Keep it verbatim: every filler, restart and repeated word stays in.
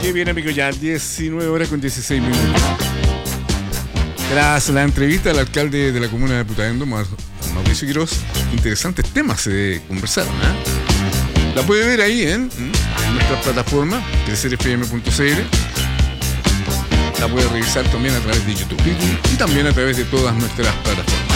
Qué bien, amigo, ya diecinueve horas con dieciséis minutos. Tras la entrevista al alcalde de la comuna de Putaendo, Mauricio Quiroz, interesantes temas se conversaron, ¿eh? La puede ver ahí, ¿eh? En nuestra plataforma, crecer f m punto c l. La puede revisar también a través de YouTube y también a través de todas nuestras plataformas.